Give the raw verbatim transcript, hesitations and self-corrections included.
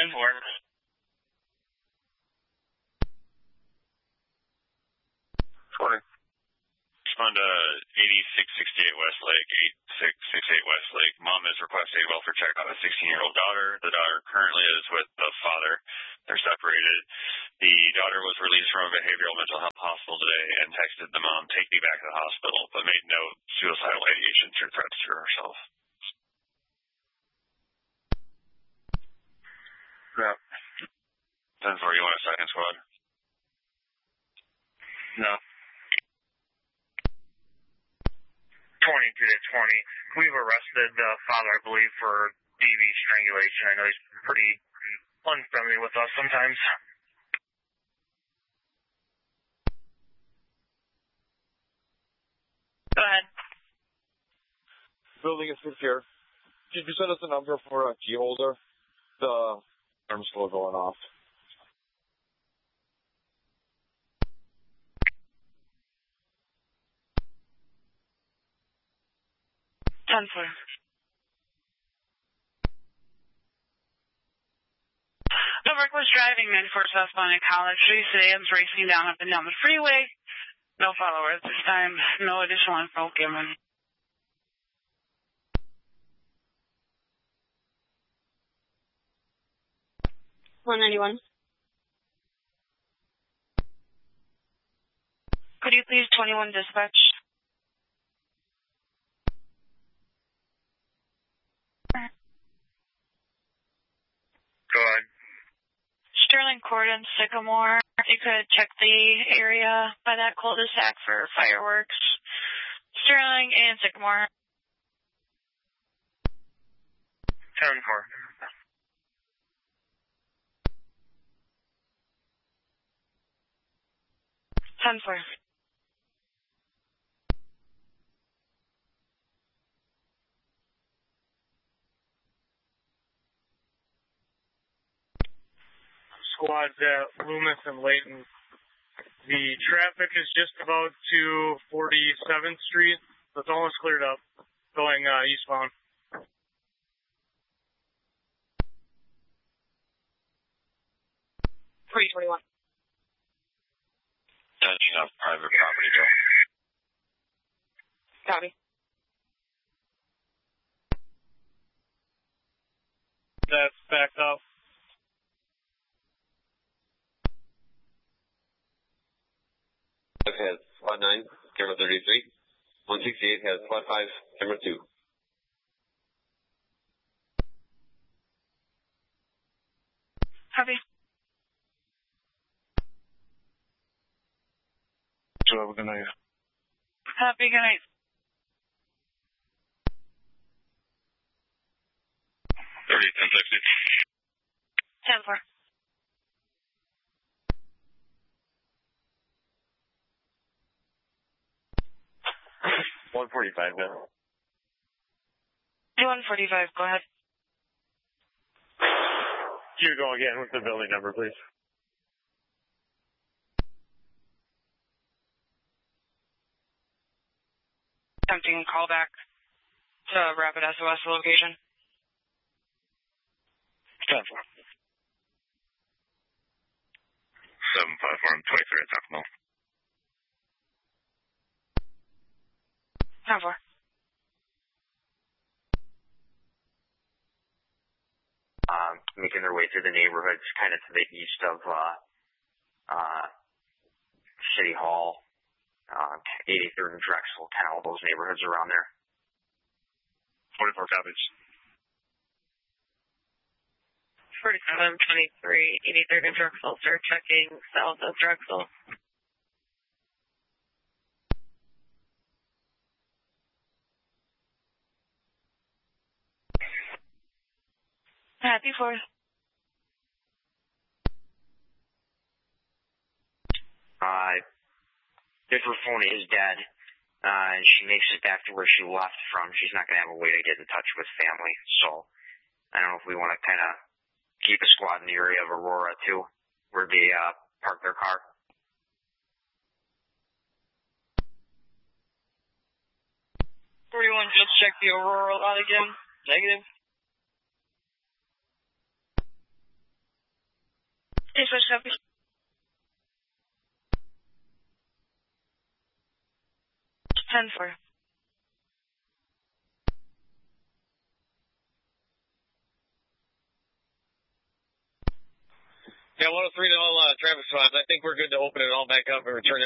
ten four. Morning. Respond to eighty-six sixty-eight Westlake, eighty-six sixty-eight Westlake. Mom is requesting a welfare check on a sixteen-year-old daughter. The daughter currently is with the father. They're separated. The daughter was released from a behavioral mental health hospital today and texted the mom, take me back to the hospital, but made no suicidal ideations or threats to herself. Yeah. ten four, you want a second squad? No. twenty-two to twenty. We've arrested the father, I believe, for D V strangulation. I know he's pretty unfriendly with us sometimes. Go ahead. Building is secure. Could you send us a number for a key holder? The alarm's still going off. ten four. The reckless driving ninety-four southbound at College Street. Sedans racing down up and down the freeway. No followers this time. No additional info given. one ninety-one. Could you please twenty-one dispatch? Go ahead. Sterling Court and Sycamore. You could check the area by that cul-de-sac for fireworks. Sterling and Sycamore. ten four. ten four. Squads at Loomis and Layton. The traffic is just about to forty-seventh Street. So it's almost cleared up going uh, eastbound. three twenty-one. Touching off private property, Joe. Copy. That's backed up. Has squad nine, camera thirty-three. one sixty-eight has squad five, camera two. Copy. So have a good night. Happy good night. thirty, ten sixty. ten four. one forty-five now. one forty-five, go ahead. You go again with the building number, please. Attempting a call back to Rapid S O S location. ten four. seven five four, I'm twenty-three at Taco Bell. ten four. Um, making their way through the neighborhoods kind of to the east of uh, uh, City Hall, uh, eighty-third and Drexel, kind of all those neighborhoods around there. forty-four copies. forty-seven twenty-three, eighty-third and Drexel, sir, checking south of Drexel. Happy fourth. Uh, if her phone is dead, uh, and she makes it back to where she left from, she's not going to have a way to get in touch with family. So, I don't know if we want to kind of keep a squad in the area of Aurora, too, where they, uh, park their car. forty-one, just check the Aurora lot again. Negative. Dispatch copy. ten four. Yeah, one oh three to all uh, traffic spots. I think we're good to open it all back up and return it.